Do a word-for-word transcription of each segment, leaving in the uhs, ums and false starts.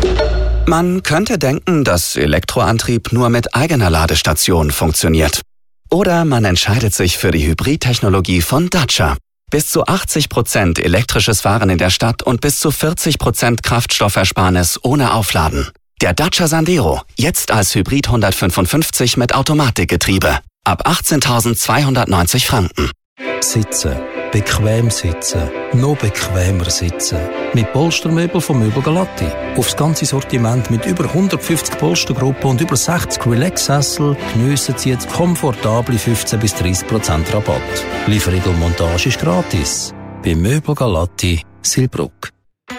Man könnte denken, dass Elektroantrieb nur mit eigener Ladestation funktioniert. Oder man entscheidet sich für die Hybridtechnologie von Dacia. Bis zu achtzig Prozent elektrisches Fahren in der Stadt und bis zu vierzig Prozent Kraftstoffersparnis ohne Aufladen. Der Dacia Sandero, jetzt als Hybrid hundertfünfundfünfzig mit Automatikgetriebe. Ab achtzehntausendzweihundertneunzig Franken. Sitzen. Bequem sitzen. Noch bequemer sitzen. Mit Polstermöbel von Möbel Galatti. Aufs ganze Sortiment mit über hundertfünfzig Polstergruppen und über sechzig Relax-Sessel geniessen Sie jetzt komfortable fünfzehn bis dreißig Prozent Rabatt. Lieferung und Montage ist gratis. Bei Möbel Galatti, Silbruck.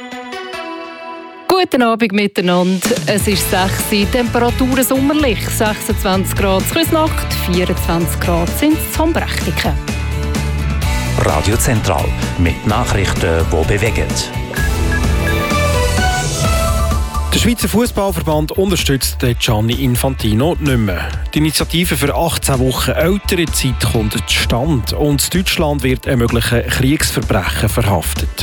Guten Abend miteinander. Es ist sechs Uhr, Temperaturen sommerlich, sechsundzwanzig Grad Küsnacht, vierundzwanzig Grad sind es Hombrechtiken. Radio Zentral mit Nachrichten, die bewegen. Der Schweizer Fußballverband unterstützt den Gianni Infantino nicht mehr. Die Initiative für achtzehn Wochen Elternzeit kommt zustande und Deutschland wird ein mögliche Kriegsverbrechen verhaftet.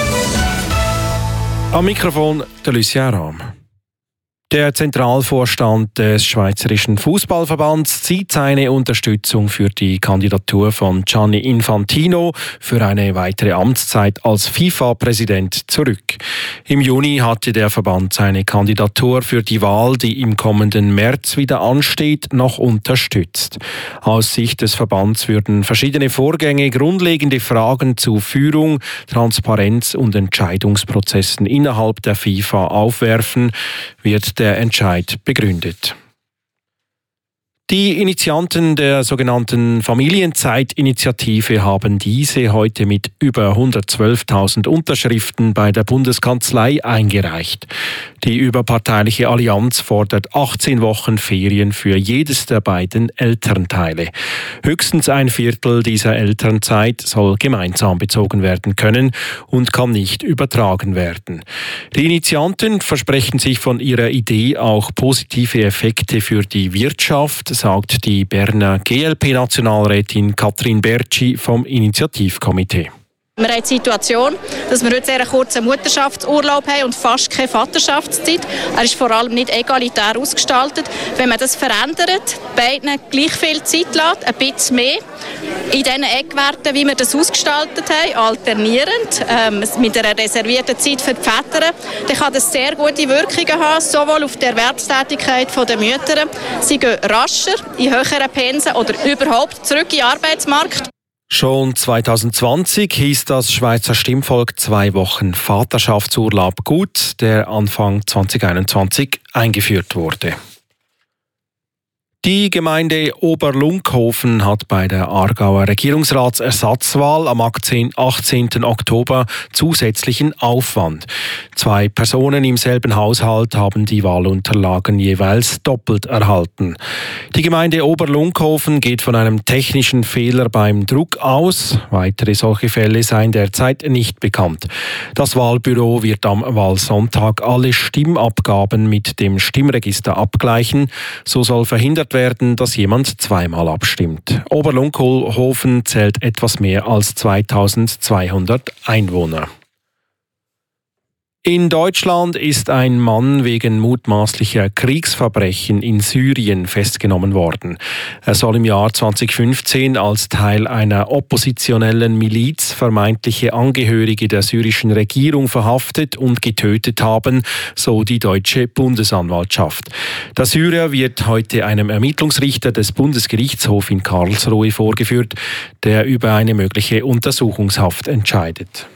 Am Mikrofon der Lucien Rahm. Der Zentralvorstand des Schweizerischen Fußballverbands zieht seine Unterstützung für die Kandidatur von Gianni Infantino für eine weitere Amtszeit als FIFA-Präsident zurück. Im Juni hatte der Verband seine Kandidatur für die Wahl, die im kommenden März wieder ansteht, noch unterstützt. Aus Sicht des Verbands würden verschiedene Vorgänge grundlegende Fragen zu Führung, Transparenz und Entscheidungsprozessen innerhalb der FIFA aufwerfen, wird der Entscheid begründet. Die Initianten der sogenannten Familienzeitinitiative haben diese heute mit über hundertzwölftausend Unterschriften bei der Bundeskanzlei eingereicht. Die überparteiliche Allianz fordert achtzehn Wochen Ferien für jedes der beiden Elternteile. Höchstens ein Viertel dieser Elternzeit soll gemeinsam bezogen werden können und kann nicht übertragen werden. Die Initianten versprechen sich von ihrer Idee auch positive Effekte für die Wirtschaft, sagt die Berner G L P-Nationalrätin Katrin Bertschi vom Initiativkomitee. Wir haben die Situation, dass wir heute sehr einen kurzen Mutterschaftsurlaub haben und fast keine Vaterschaftszeit. Er ist vor allem nicht egalitär ausgestaltet. Wenn man das verändert, beiden gleich viel Zeit lässt, ein bisschen mehr, in diesen Eckwerten, wie wir das ausgestaltet haben, alternierend, ähm, mit einer reservierten Zeit für die Väter, dann kann das sehr gute Wirkungen haben, sowohl auf die Erwerbstätigkeit der Mütter. Sie gehen rascher, in höheren Pensen oder überhaupt zurück in den Arbeitsmarkt. Schon zwanzig zwanzig hieß das Schweizer Stimmvolk zwei Wochen Vaterschaftsurlaub gut, der Anfang zwanzig einundzwanzig eingeführt wurde. Die Gemeinde Oberlunkhofen hat bei der Aargauer Regierungsratsersatzwahl am achtzehnten Oktober zusätzlichen Aufwand. Zwei Personen im selben Haushalt haben die Wahlunterlagen jeweils doppelt erhalten. Die Gemeinde Oberlunkhofen geht von einem technischen Fehler beim Druck aus. Weitere solche Fälle seien derzeit nicht bekannt. Das Wahlbüro wird am Wahlsonntag alle Stimmabgaben mit dem Stimmregister abgleichen. So soll verhindert werden, dass jemand zweimal abstimmt. Oberlunkhofen zählt etwas mehr als zweitausendzweihundert Einwohner. In Deutschland ist ein Mann wegen mutmaßlicher Kriegsverbrechen in Syrien festgenommen worden. Er soll im Jahr zweitausendfünfzehn als Teil einer oppositionellen Miliz vermeintliche Angehörige der syrischen Regierung verhaftet und getötet haben, so die deutsche Bundesanwaltschaft. Der Syrer wird heute einem Ermittlungsrichter des Bundesgerichtshofs in Karlsruhe vorgeführt, der über eine mögliche Untersuchungshaft entscheidet.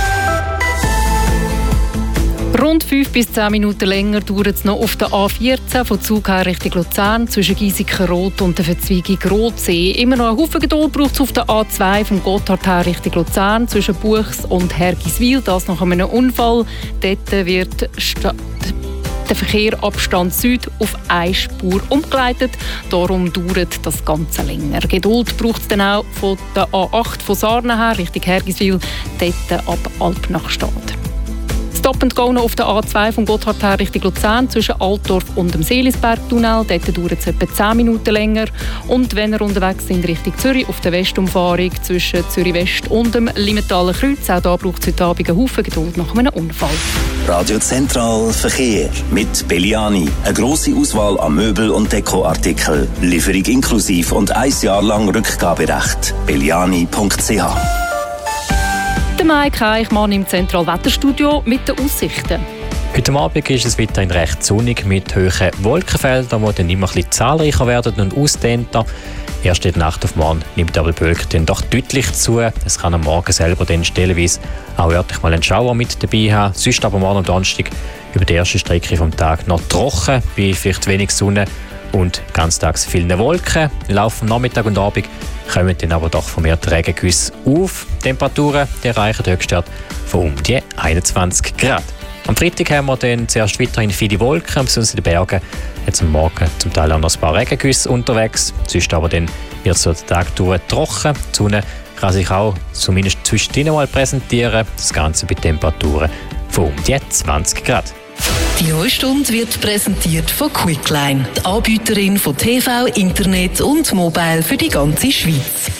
Rund fünf bis zehn Minuten länger dauert es noch auf der A vierzehn von Zug her Richtung Luzern zwischen Giesiken-Rot und der Verzweigung Rotsee. Immer noch einen Haufen Geduld braucht es auf der A zwei vom Gotthard her Richtung Luzern zwischen Buchs und Hergiswil. Das nach einem Unfall. Dort wird sta- der Verkehr Abstand Süd auf eine Spur umgeleitet. Darum dauert das Ganze länger. Geduld braucht es dann auch von der A acht von Sarnen her Richtung Hergiswil, dort ab Alpnachstad. Stop and Go noch auf der A zwei vom Gotthard her Richtung Luzern zwischen Altdorf und dem Seelisbergtunnel. Dort dauert es etwa zehn Minuten länger. Und wenn ihr unterwegs sind Richtung Zürich auf der Westumfahrung zwischen Zürich West und dem Limentaler Kreuz, auch da braucht es heute Abend einen Haufen Geduld nach einem Unfall. Radio Zentral Verkehr mit Belliani. Eine grosse Auswahl an Möbel- und Dekoartikeln. Lieferung inklusiv und ein Jahr lang Rückgaberecht. belliani punkt c h. Der Mike Eichmann im Zentralwetterstudio mit den Aussichten. Heute Abend ist es weiterhin recht sonnig mit hohen Wolkenfeldern, die dann immer ein bisschen zahlreicher werden und ausdehnter. Erst in der Nacht auf morgen nimmt aber die Wolke dann doch deutlich zu. Es kann am Morgen selber dann stellenweise auch örtlich mal einen Schauer mit dabei haben. Sonst aber morgen am Donnerstag über die erste Strecke vom Tag noch trocken, bei vielleicht wenig Sonne und ganztags viele Wolken. Im Laufe des Nachmittag und Abend kommen dann aber doch vermehrt Regengüsse auf. Die Temperaturen die erreichen Höchstwert von um die einundzwanzig Grad. Am Freitag haben wir dann zuerst weiterhin viele Wolken, besonders in den Bergen. Jetzt am Morgen zum Teil auch noch ein paar Regengüsse unterwegs. Sonst aber dann wird es so den Tag durch trocken. Die Sonne kann sich auch zumindest zwischendrin mal präsentieren. Das Ganze bei Temperaturen von um die zwanzig Grad. Die neue Stunde wird präsentiert von Quickline, die Anbieterin von T V, Internet und Mobile für die ganze Schweiz.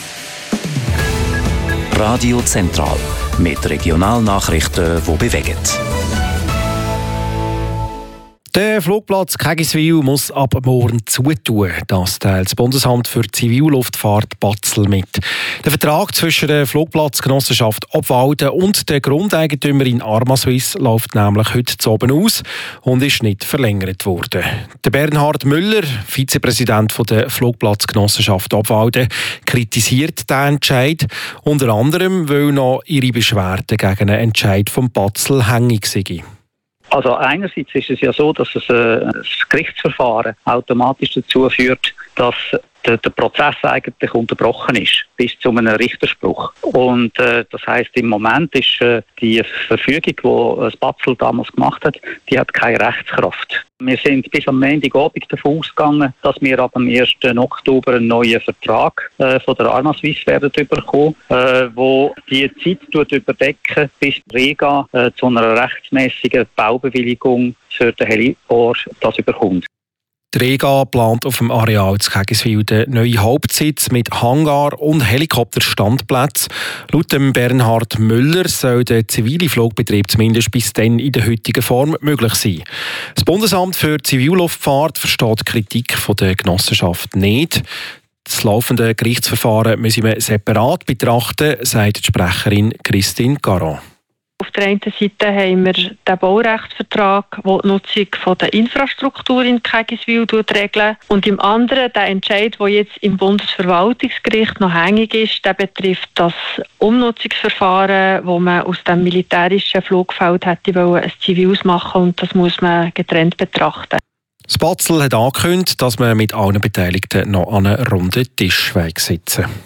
Radio Zentral mit Regionalnachrichten, die bewegen. Der Flugplatz Kägiswil muss ab morgen zutun. Das teilt das Bundesamt für Zivilluftfahrt Batzl mit. Der Vertrag zwischen der Flugplatzgenossenschaft Obwalden und der Grundeigentümerin Armaswiss läuft nämlich heute zu oben aus und ist nicht verlängert worden. Der Bernhard Müller, Vizepräsident der Flugplatzgenossenschaft Obwalden, kritisiert diesen Entscheid, unter anderem, weil noch ihre Beschwerden gegen einen Entscheid vom Batzl hängig sind. Also einerseits ist es ja so, dass es, äh, das Gerichtsverfahren automatisch dazu führt, dass der, der Prozess eigentlich unterbrochen ist, bis zu einem Richterspruch. Und äh, das heisst, im Moment ist äh, die Verfügung, die das Batzl damals gemacht hat, die hat keine Rechtskraft. Wir sind bis am Montagabend davon ausgegangen, dass wir ab dem ersten Oktober einen neuen Vertrag äh, von der Armaswiss werden bekommen, äh, wo die Zeit überdecken, bis die Rega äh, zu einer rechtmäßigen Baubewilligung für den Heliport das überkommt. Die Rega plant auf dem Areal zu Kägiswil den neuen Hauptsitz mit Hangar und Helikopterstandplätzen. Laut dem Bernhard Müller soll der zivile Flugbetrieb zumindest bis dann in der heutigen Form möglich sein. Das Bundesamt für Zivilluftfahrt versteht die Kritik von der Genossenschaft nicht. Das laufende Gerichtsverfahren müssen wir separat betrachten, sagt die Sprecherin Christine Caron. Auf der einen Seite haben wir den Baurechtsvertrag, der die Nutzung der Infrastruktur in Kägiswil regelt. Und im anderen der Entscheid, der jetzt im Bundesverwaltungsgericht noch hängig ist, der betrifft das Umnutzungsverfahren, wo man aus dem militärischen Flugfeld hätte wollen, ein ziviles machen, und das muss man getrennt betrachten. Das Batzl hat angekündigt, dass man mit allen Beteiligten noch an einem runden Tisch sitzen will.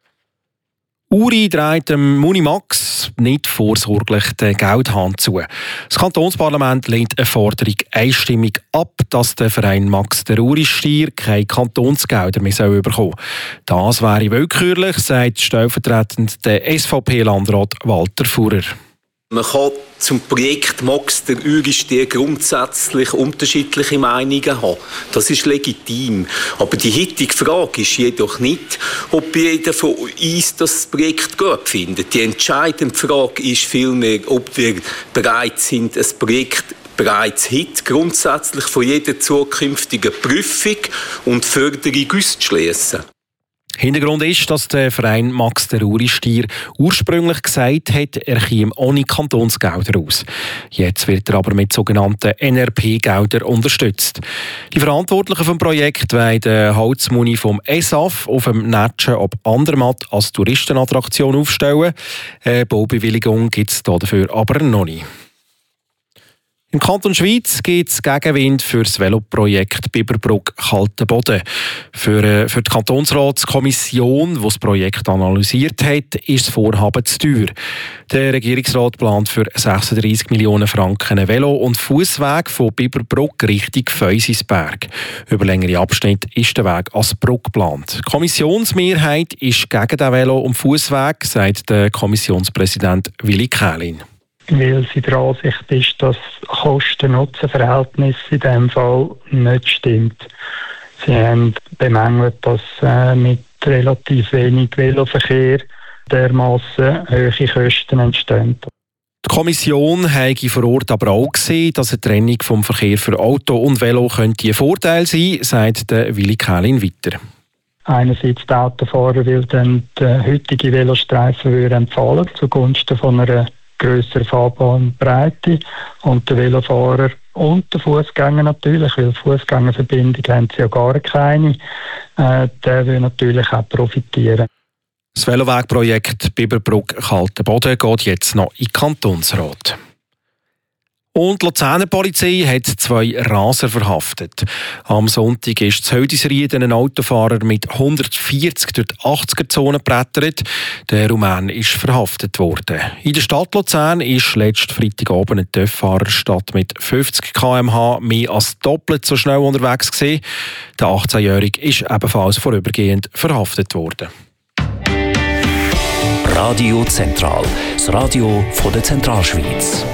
Uri dreht dem Munimax nicht vorsorglich den Geldhahn zu. Das Kantonsparlament lehnt eine Forderung einstimmig ab, dass der Verein Max der Uri-Stier keine Kantonsgelder mehr bekommen soll. Das wäre willkürlich, sagt stellvertretend der S V P-Landrat Walter Fuhrer. Man kann zum Projekt Max der Uri-Stier grundsätzlich unterschiedliche Meinungen haben. Das ist legitim. Aber die heutige Frage ist jedoch nicht, ob jeder von uns das Projekt gut findet. Die entscheidende Frage ist vielmehr, ob wir bereit sind, ein Projekt bereits heute grundsätzlich von jeder zukünftigen Prüfung und Förderung auszuschliessen. Hintergrund ist, dass der Verein Max der Uri-Stier ursprünglich gesagt hat, er käme ohne Kantonsgelder aus. Jetzt wird er aber mit sogenannten N R P-Geldern unterstützt. Die Verantwortlichen vom Projekt wollen den Holzmuni vom E S A F auf dem Netschen ob Andermatt als Touristenattraktion aufstellen. Eine Baubewilligung gibt es dafür aber noch nicht. Im Kanton Schweiz gibt es Gegenwind für das Veloprojekt Biberbrück-Kalten Boden. Für, für die Kantonsratskommission, die das Projekt analysiert hat, ist das Vorhaben zu teuer. Der Regierungsrat plant für sechsunddreissig Millionen Franken einen Velo- und Fußweg von Biberbrück Richtung Feusisberg. Über längere Abschnitte ist der Weg als Brück geplant. Die Kommissionsmehrheit ist gegen den Velo- und Fußweg, sagt der Kommissionspräsident Willi Kählin. weil sie der Ansicht ist, dass Kosten-Nutzen-Verhältnis in diesem Fall nicht stimmt. Sie haben bemängelt, dass äh, mit relativ wenig Veloverkehr dermassen hohe Kosten entstehen. Die Kommission habe vor Ort aber auch gesehen, dass eine Trennung vom Verkehr für Auto und Velo könnte ein Vorteil sein, sagt der Willi Kählin weiter. Einerseits die Autofahrer, weil dann die heutige Velostreifen würden empfehlen zugunsten von einer grösseren Fahrbahnbreite, und der Velofahrer und der Fußgänger natürlich, weil Fußgängerverbindung haben sie ja gar keine, äh, der will natürlich auch profitieren. Das Velowegprojekt Biberbrück-Kaltenboden geht jetzt noch in den Kantonsrat. Und die Luzerner Polizei hat zwei Raser verhaftet. Am Sonntag ist zu Hödisrieden ein Autofahrer mit hundertvierzig durch die achtziger-Zone gebrettert. Der Rumän ist verhaftet worden. In der Stadt Luzern ist letzten Freitagabend ein TÜV-Fahrer statt mit fünfzig Kilometer pro Stunde mehr als doppelt so schnell unterwegs gewesen. Der achtzehnjährige ist ebenfalls vorübergehend verhaftet worden. Radio Zentral, das Radio von der Zentralschweiz.